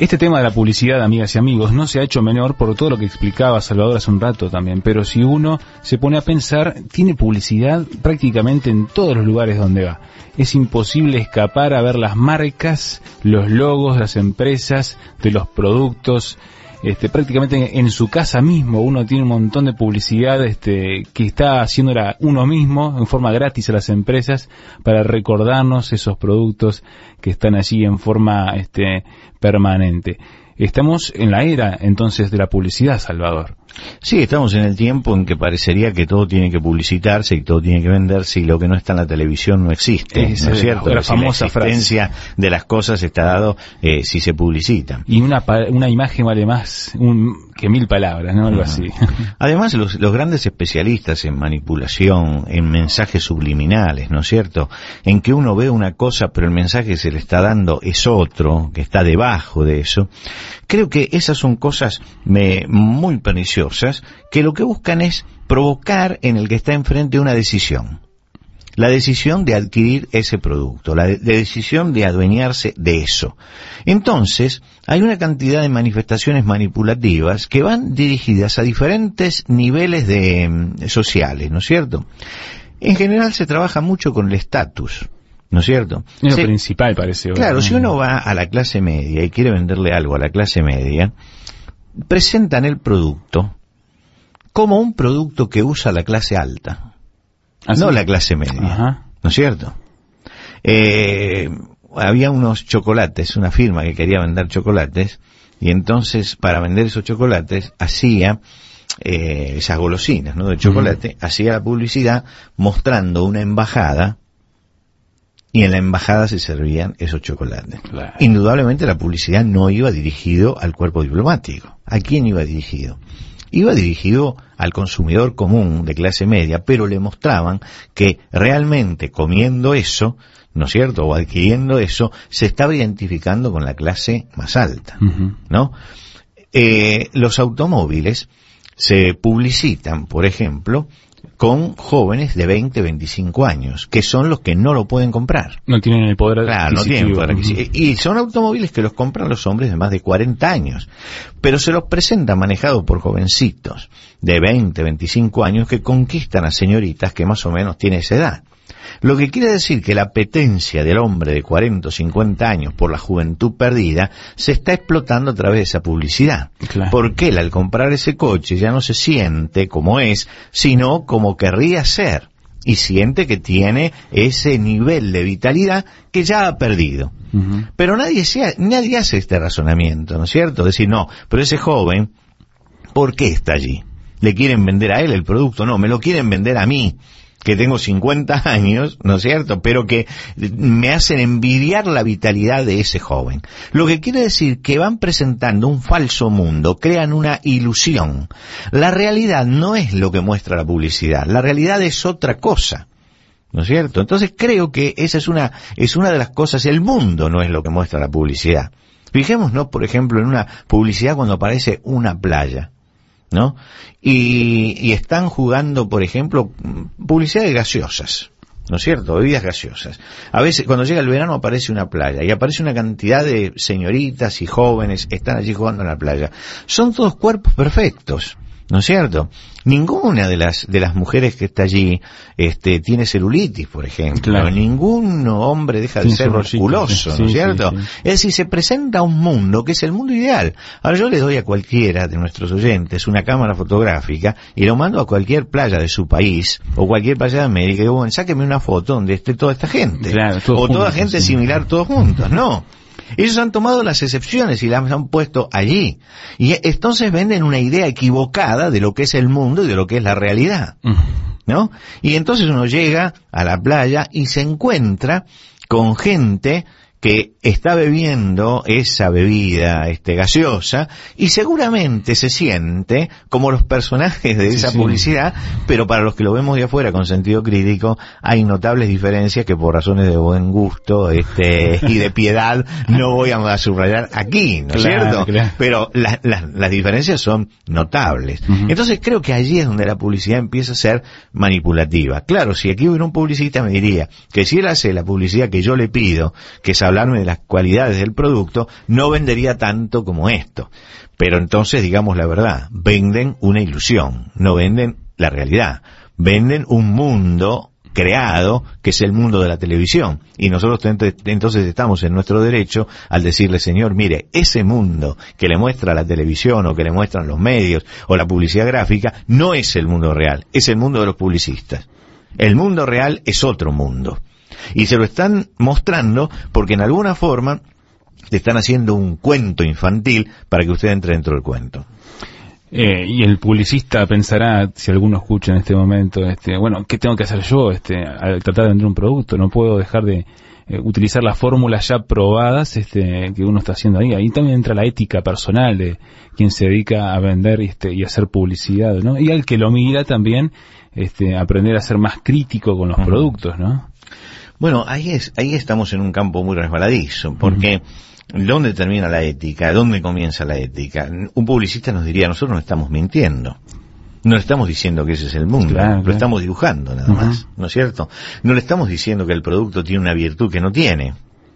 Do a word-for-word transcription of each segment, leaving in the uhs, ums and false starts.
Este tema de la publicidad, amigas y amigos, no se ha hecho menor por todo lo que explicaba Salvador hace un rato también, pero si uno se pone a pensar, tiene publicidad prácticamente en todos los lugares donde va. Es imposible escapar a ver las marcas, los logos de las empresas, de los productos. Este, prácticamente en, en su casa mismo uno tiene un montón de publicidad este, que está haciéndola uno mismo en forma gratis a las empresas para recordarnos esos productos que están allí en forma este, permanente. Estamos en la era entonces de la publicidad, Salvador. Sí, estamos en el tiempo en que parecería que todo tiene que publicitarse y todo tiene que venderse y lo que no está en la televisión no existe, es, ¿no es cierto? La, la si famosa la existencia frase de las cosas está dado eh, si se publicitan. Y una una imagen vale más un, que mil palabras, ¿no? Algo uh-huh. así. Además, los, los grandes especialistas en manipulación, en mensajes subliminales, ¿no es cierto? En que uno ve una cosa pero el mensaje que se le está dando es otro, que está debajo de eso. Creo que esas son cosas me, muy perniciosas, que lo que buscan es provocar en el que está enfrente una decisión. La decisión de adquirir ese producto, la, de, la decisión de adueñarse de eso. Entonces, hay una cantidad de manifestaciones manipulativas que van dirigidas a diferentes niveles de, de sociales, ¿no es cierto? En general se trabaja mucho con el estatus, ¿no es cierto? Es lo se, principal, parece. Claro, si uno va a la clase media y quiere venderle algo a la clase media, presentan el producto como un producto que usa la clase alta, ¿Ah, no sí? la clase media, Ajá. ¿no es cierto? Eh, había unos chocolates, una firma que quería vender chocolates, y entonces para vender esos chocolates hacía eh, esas golosinas, ¿no? De chocolate, uh-huh. hacía la publicidad mostrando una embajada, y en la embajada se servían esos chocolates. Claro. Indudablemente la publicidad no iba dirigido al cuerpo diplomático. ¿A quién iba dirigido? Iba dirigido al consumidor común de clase media, pero le mostraban que realmente comiendo eso, ¿no es cierto?, o adquiriendo eso, se estaba identificando con la clase más alta, uh-huh. ¿no? Eh, los automóviles se publicitan, por ejemplo, con jóvenes de veinte, veinticinco años, que son los que no lo pueden comprar. No tienen el poder adquisitivo. Claro, no tienen el poder adquisitivo. Uh-huh. Y son automóviles que los compran los hombres de más de cuarenta años. Pero se los presentan manejados por jovencitos de veinte, veinticinco años que conquistan a señoritas que más o menos tienen esa edad. Lo que quiere decir que la apetencia del hombre de cuarenta o cincuenta años por la juventud perdida se está explotando a través de esa publicidad. Claro. Porque él al comprar ese coche ya no se siente como es, sino como querría ser. Y siente que tiene ese nivel de vitalidad que ya ha perdido. Uh-huh. Pero nadie, se, nadie hace este razonamiento, ¿no es cierto? Decir, no, pero ese joven, ¿por qué está allí? ¿Le quieren vender a él el producto? No, me lo quieren vender a mí, que tengo cincuenta años, ¿no es cierto?, pero que me hacen envidiar la vitalidad de ese joven. Lo que quiere decir que van presentando un falso mundo, crean una ilusión. La realidad no es lo que muestra la publicidad, la realidad es otra cosa, ¿no es cierto? Entonces creo que esa es una, es una de las cosas, el mundo no es lo que muestra la publicidad. Fijémonos, por ejemplo, en una publicidad cuando aparece una playa, ¿no? Y, y están jugando, por ejemplo, publicidad de gaseosas, ¿no es cierto? Bebidas gaseosas. A veces, cuando llega el verano, aparece una playa, y aparece una cantidad de señoritas y jóvenes, están allí jugando en la playa. Son todos cuerpos perfectos, ¿no es cierto? Ninguna de las de las mujeres que está allí este tiene celulitis, por ejemplo. Claro. Ningún hombre deja de ser musculoso, ¿no es cierto? Sí, sí. Es decir, se presenta un mundo que es el mundo ideal. Ahora yo le doy a cualquiera de nuestros oyentes una cámara fotográfica y lo mando a cualquier playa de su país o cualquier playa de América y digo, bueno, sáqueme una foto donde esté toda esta gente. Claro, o juntos, toda gente sí. similar, todos juntos. No. Ellos han tomado las excepciones y las han puesto allí. Y entonces venden una idea equivocada de lo que es el mundo y de lo que es la realidad, ¿no? Y entonces uno llega a la playa y se encuentra con gente que está bebiendo esa bebida este gaseosa y seguramente se siente como los personajes de esa sí, publicidad, sí. pero para los que lo vemos de afuera con sentido crítico hay notables diferencias que por razones de buen gusto este y de piedad no voy a subrayar aquí, ¿no es claro, cierto? Claro. Pero la, la, las diferencias son notables. Uh-huh. Entonces creo que allí es donde la publicidad empieza a ser manipulativa. Claro, si aquí hubiera un publicista me diría que si él hace la publicidad que yo le pido, que es hablarme de las cualidades del producto, no vendería tanto como esto. Pero entonces, digamos la verdad, venden una ilusión, no venden la realidad. Venden un mundo creado, que es el mundo de la televisión. Y nosotros entonces estamos en nuestro derecho al decirle, señor, mire, ese mundo que le muestra la televisión o que le muestran los medios o la publicidad gráfica, no es el mundo real, es el mundo de los publicistas. El mundo real es otro mundo. Y se lo están mostrando porque en alguna forma le están haciendo un cuento infantil para que usted entre dentro del cuento. Eh, y el publicista pensará, si alguno escucha en este momento, este, bueno, ¿qué tengo que hacer yo este, al tratar de vender un producto? No puedo dejar de eh, utilizar las fórmulas ya probadas este, que uno está haciendo ahí. Ahí también entra la ética personal de quien se dedica a vender este, y a hacer publicidad, ¿no? Y al que lo mira también, este, aprender a ser más crítico con los uh-huh. productos, ¿no? Bueno, ahí es, ahí estamos en un campo muy resbaladizo, porque uh-huh. ¿dónde termina la ética? ¿Dónde comienza la ética? Un publicista nos diría, nosotros no estamos mintiendo. No le estamos diciendo que ese es el mundo, claro, lo claro. estamos dibujando nada Uh-huh. más, ¿no es cierto? No le estamos diciendo que el producto tiene una virtud que no tiene.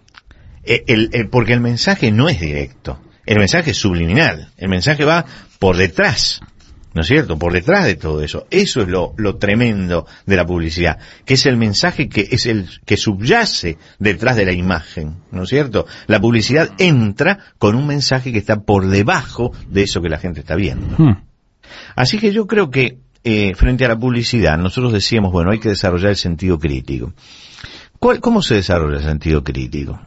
El, el, el, porque el mensaje no es directo, el mensaje es subliminal, el mensaje va por detrás, ¿no es cierto? Por detrás de todo eso. Eso es lo, lo tremendo de la publicidad, que es el mensaje que es el que subyace detrás de la imagen, ¿no es cierto? La publicidad entra con un mensaje que está por debajo de eso que la gente está viendo. Hmm. Así que yo creo que eh, frente a la publicidad nosotros decíamos, bueno, hay que desarrollar el sentido crítico. ¿Cuál, ¿Cómo se desarrolla el sentido crítico?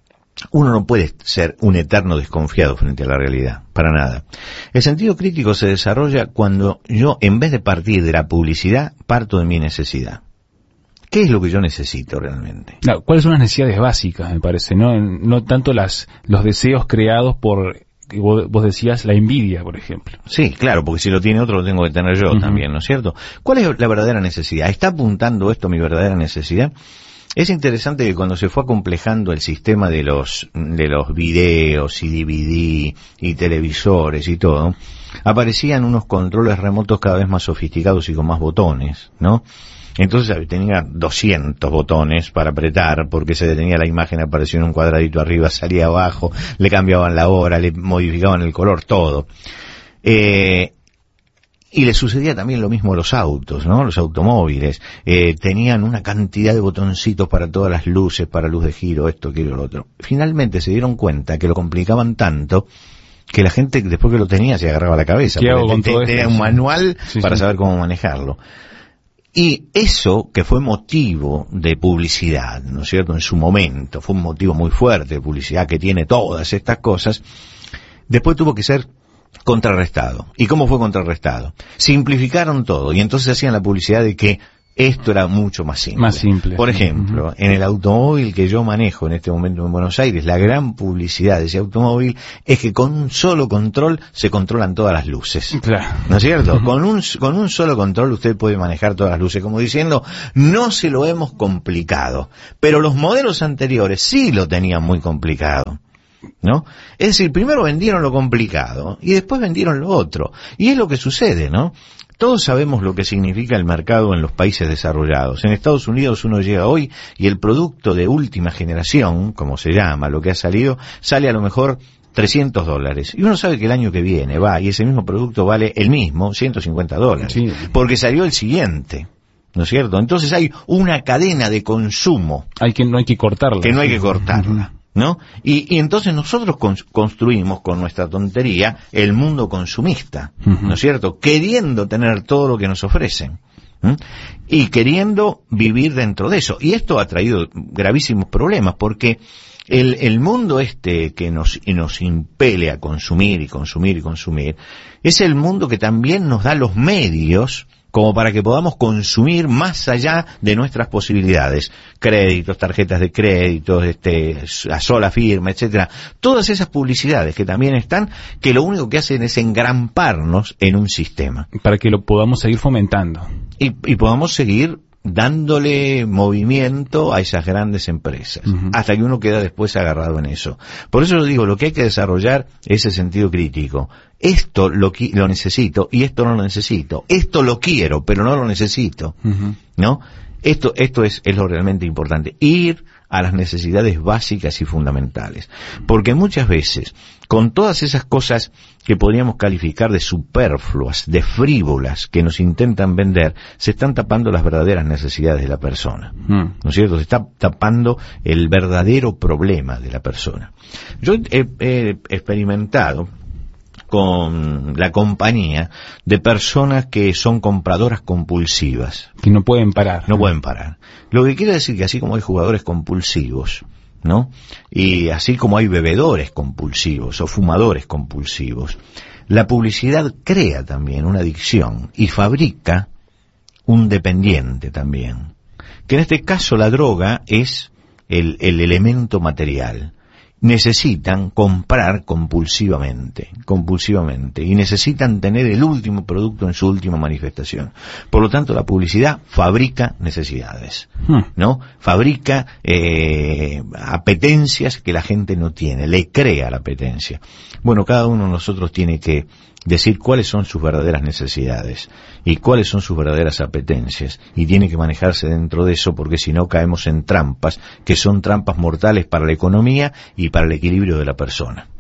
Uno no puede ser un eterno desconfiado frente a la realidad, para nada. El sentido crítico se desarrolla cuando yo, en vez de partir de la publicidad, parto de mi necesidad. ¿Qué es lo que yo necesito realmente? No, ¿cuáles son las necesidades básicas, me parece? No, no tanto las los deseos creados por, vos, vos decías, la envidia, por ejemplo. Sí, claro, porque si lo tiene otro lo tengo que tener yo uh-huh. también, ¿no es cierto? ¿Cuál es la verdadera necesidad? ¿Está apuntando esto a mi verdadera necesidad? Es interesante que cuando se fue acomplejando el sistema de los de los videos y D V D y televisores y todo, aparecían unos controles remotos cada vez más sofisticados y con más botones, ¿no? Entonces tenía doscientos botones para apretar, porque se detenía la imagen, aparecía en un cuadradito arriba, salía abajo, le cambiaban la hora, le modificaban el color, todo. Eh... Y le sucedía también lo mismo a los autos, ¿no? Los automóviles. Eh, tenían una cantidad de botoncitos para todas las luces, para luz de giro, esto, aquello, lo otro. Finalmente se dieron cuenta que lo complicaban tanto que la gente, después que lo tenía, se agarraba la cabeza. ¿Qué hago con todo tenía esto? un manual sí, para sí. saber cómo manejarlo. Y eso, que fue motivo de publicidad, ¿no es cierto?, en su momento, fue un motivo muy fuerte de publicidad que tiene todas estas cosas, después tuvo que ser contrarrestado. ¿Y cómo fue contrarrestado? Simplificaron todo y entonces hacían la publicidad de que esto era mucho más simple. Más simple. Por ejemplo, uh-huh. en el automóvil que yo manejo en este momento en Buenos Aires, la gran publicidad de ese automóvil es que con un solo control se controlan todas las luces. Claro. ¿No es cierto? Uh-huh. Con un, con un solo control usted puede manejar todas las luces, como diciendo, no se lo hemos complicado. Pero los modelos anteriores sí lo tenían muy complicado, ¿no? Es decir, primero vendieron lo complicado y después vendieron lo otro. Y es lo que sucede, ¿no? Todos sabemos lo que significa el mercado en los países desarrollados. En Estados Unidos uno llega hoy y el producto de última generación, como se llama, lo que ha salido, sale a lo mejor trescientos dólares. Y uno sabe que el año que viene va y ese mismo producto vale el mismo, ciento cincuenta dólares. Sí. Porque salió el siguiente. ¿No es cierto? Entonces hay una cadena de consumo. Hay que, no hay que cortarla. Que no hay que cortarla. ¿No? Y, y entonces nosotros con, construimos con nuestra tontería el mundo consumista, uh-huh. ¿no es cierto? Queriendo tener todo lo que nos ofrecen, ¿m? Y queriendo vivir dentro de eso. Y esto ha traído gravísimos problemas porque el, el mundo este que nos, nos impele a consumir y consumir y consumir es el mundo que también nos da los medios como para que podamos consumir más allá de nuestras posibilidades, créditos, tarjetas de crédito, este, a sola firma, etcétera, todas esas publicidades que también están, que lo único que hacen es engramparnos en un sistema. Para que lo podamos seguir fomentando. Y, y podamos seguir dándole movimiento a esas grandes empresas, uh-huh. hasta que uno queda después agarrado en eso. Por eso yo digo, lo que hay que desarrollar es el sentido crítico. Esto lo, lo necesito y esto no lo necesito. Esto lo quiero, pero no lo necesito. Uh-huh. ¿No? Esto, esto es, es lo realmente importante. Ir a las necesidades básicas y fundamentales. Porque muchas veces, con todas esas cosas que podríamos calificar de superfluas, de frívolas, que nos intentan vender, se están tapando las verdaderas necesidades de la persona. Mm. ¿No es cierto? Se está tapando el verdadero problema de la persona. Yo he, he experimentado con la compañía de personas que son compradoras compulsivas. Que no pueden parar. No pueden parar. Lo que quiere decir que así como hay jugadores compulsivos, ¿no? Y así como hay bebedores compulsivos o fumadores compulsivos, la publicidad crea también una adicción y fabrica un dependiente también. Que en este caso la droga es el, el elemento material. Necesitan comprar compulsivamente, compulsivamente, y necesitan tener el último producto en su última manifestación. Por lo tanto, la publicidad fabrica necesidades, ¿no? Fabrica eh, apetencias que la gente no tiene, le crea la apetencia. Bueno, cada uno de nosotros tiene que decir cuáles son sus verdaderas necesidades y cuáles son sus verdaderas apetencias, y tiene que manejarse dentro de eso, porque si no caemos en trampas que son trampas mortales para la economía y para el equilibrio de la persona.